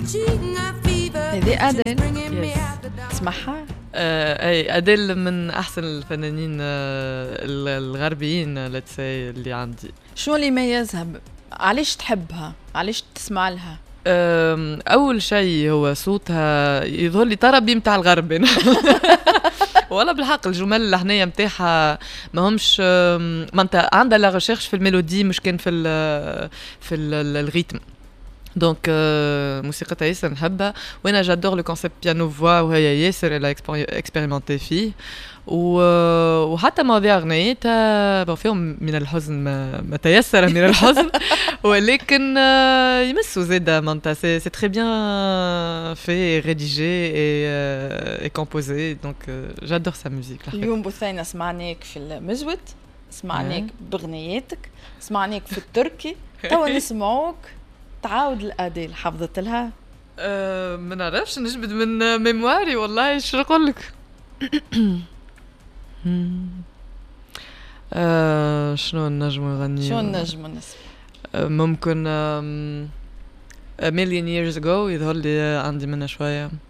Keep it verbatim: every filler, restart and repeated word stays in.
هذه أديل تسمعها؟ آه اي اديل من احسن الفنانين آه الغربيين اللي عندي. شو اللي يميزها؟ علاش تحبها؟ علاش تسمع لها؟ اول شيء هو صوتها يظهر لي طربي متاع الغرب. ولا بالحق الجمل اللحنيه متاعها ما همش ما انت عندها لا ريشيرش في الميلودي مش كان في ال في الريتم. دونك موسيقتها ياسر نحبها وانا جادور لو كونسيبت بيانو فوا وهي ياسر الا اكسبيريمونتي فيه وحتى مواضيع اغنيتها فيهم من الحزن ما, ما تيسر من الحزن ولكن يمسوا زاده معناتها سي سي تري بيان في ريديجي اي كومبوزي دونك جادور سا ميوزيك. اليوم بثينا سمعناك في المزود سمعناك باغنياتك سمعناك في التركي توا نسمعوك تعاود الأديل حفظت لها؟ أه ما نعرفش نجبد من ميمواري والله ايش نقول لك. أه شنو النجم نغني؟ شنو النجم نسمع؟ أه ممكن أه A million years ago يظهر لي عندي منها شويه.